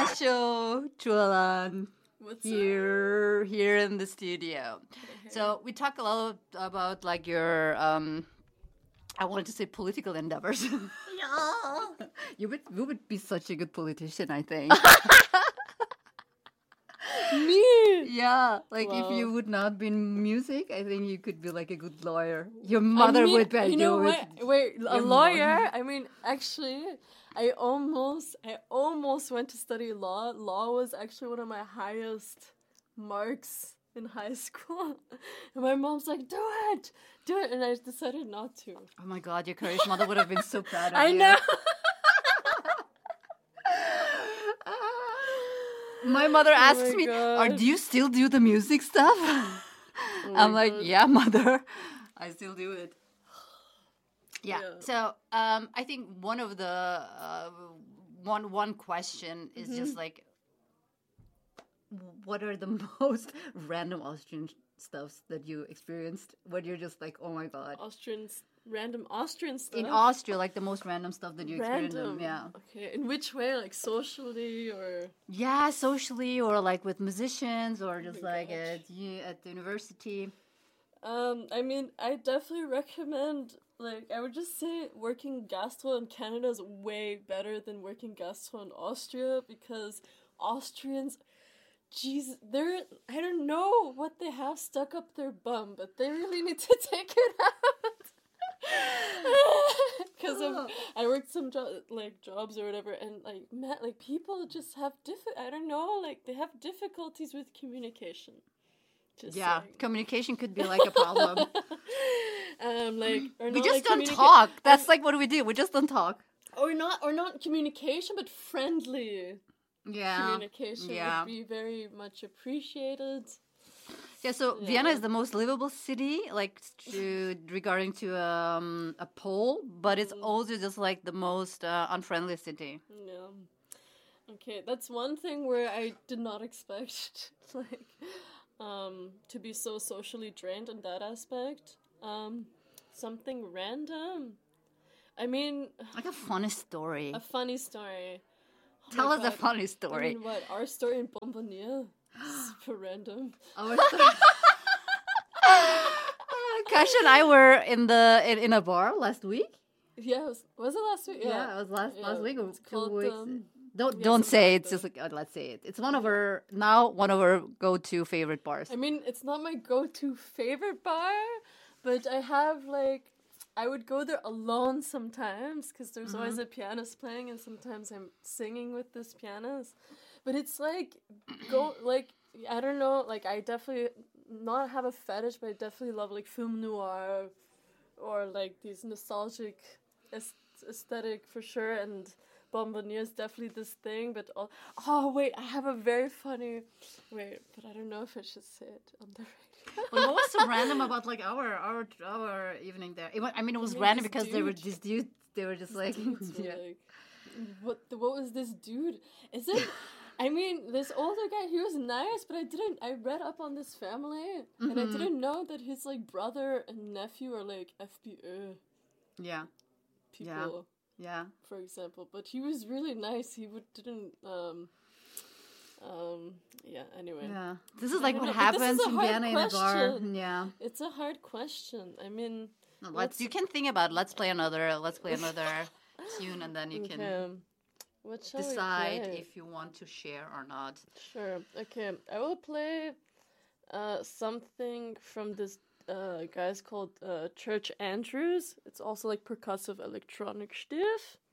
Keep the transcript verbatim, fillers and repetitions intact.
Nacho Chualan What's here here in the studio. So we talk a lot about like your um I wanted to say political endeavors. Yeah. you would you would be such a good politician, I think. Me? Yeah, like Wow. if you would not be in music, I think you could be like a good lawyer. Your mother I mean, would be. You know would, what? Wait, a your lawyer? mother- I mean, actually, I almost, I almost went to study law. Law was actually one of my highest marks in high school. And my mom's like, do it, do it. And I decided not to. Oh my God, your courage mother would have been so proud of I you. know. My mother asks Oh my me, "Are God. do you still do the music stuff?" Oh I'm my like, God. "Yeah, mother, I still do it." Yeah. Yeah. So um, I think one of the uh, one one question is Mm-hmm. just like, what are the most random Austrian stuffs that you experienced? When you're just like, "Oh my God." Austrians, random Austrian stuff. In Austria, like the most random stuff that you experienced. Random. Yeah. Okay. In which way? Like socially or? Yeah, socially or like with musicians or just my like gosh. at u- at the university. Um, I mean, I definitely recommend, like, I would just say working gastro in Canada is way better than working gastro in Austria because Austrians, jeez, they're, I don't know what they have stuck up their bum, but they really need to take it out. Because Oh. I worked some jo- like jobs or whatever, and like man, like people just have diff- I don't know, like they have difficulties with communication. Just Yeah, saying. communication could be like a problem. um, like or we not, just like, don't communica- talk. That's like what do we do. We just don't talk. or not, or not communication, but friendly Yeah. communication yeah. would be very much appreciated. Yeah, so Yeah. Vienna is the most livable city, like to, regarding to um, a poll, but it's also just like the most uh, unfriendly city. Yeah. Okay, that's one thing where I did not expect, like, um, to be so socially drained in that aspect. Um, something random. I mean, Like a funny story. a funny story. Oh Tell my us a God. funny I story. mean, what, our story in Bombardier? Super random. Our story. Kash and I were in the in, in a bar last week. Yeah, was, was it last week? Yeah, it was last Yeah, last week or it's two called, weeks. um, don't yeah, don't something say like it's just that. like uh, let's say it. It's one of our now one of our go to favorite bars. I mean, it's not my go-to favorite bar, but I have, like, I would go there alone sometimes, because there's Mm-hmm. always a pianist playing, and sometimes I'm singing with this pianist. But it's, like, go, like, I don't know, like, I definitely, not have a fetish, but I definitely love, like, film noir, or, like, these nostalgic aes- aesthetic for sure, and Bombardier is definitely this thing, but all, oh wait, I have a very funny, wait, but I don't know if I should say it on the radio. Well, what was so random about like our our our evening there? It wa- I mean, it was mean, random this because they were dude- these dudes. They were just like, Dudes were yeah. like, what the, what was this dude? Is it? I mean, this older guy, he was nice, but I didn't. I read up on this family, and I Mhm. didn't know that his like brother and nephew are like F B I yeah, people, yeah. for example. But he was really nice. He would didn't. Um, um. Yeah. Anyway. Yeah, this is I like don't what know, but this happens is a in hard Vienna in a bar. question. Yeah, It's a hard question. I mean, no, let's. Let's- You can think about. It. Let's play another. Let's play another tune, and then you can okay. What shall we decide play? if you want to share or not. Sure. Okay. I will play uh, something from this uh, guy's called uh, Church Andrews. It's also like percussive electronic stuff.